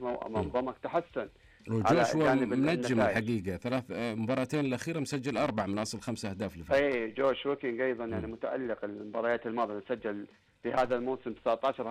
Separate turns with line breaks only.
منظمك تحسن على
وجوشوا
جانب
منجم
النتائج.
الحقيقة، 3 مباراتين الأخيرة مسجل 4 من أصل 5 أهداف اللي فاتوا.
اي جوش ويكينج ايضا يعني متالق المباريات الماضيه، سجل في هذا الموسم 19